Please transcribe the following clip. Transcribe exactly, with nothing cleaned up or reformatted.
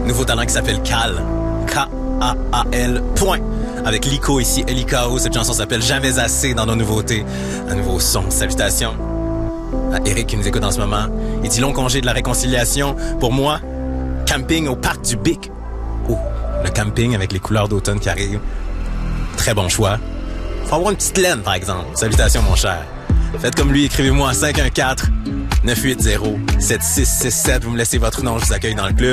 Nouveau talent qui s'appelle Cal. K A A L. Point. Avec Lico ici, L I K O. Cette chanson s'appelle Jamais assez dans nos nouveautés. Un nouveau son. Salutations à Eric qui nous écoute en ce moment. Il dit long congé de la réconciliation. Pour moi, camping au parc du Bic. Oh, le camping avec les couleurs d'automne qui arrivent. Très bon choix. Faut avoir une petite laine, par exemple. Salutations, mon cher. Faites comme lui, écrivez-moi à cinq un quatre, neuf huit zéro, sept six six sept. Vous me laissez votre nom, je vous accueille dans le club.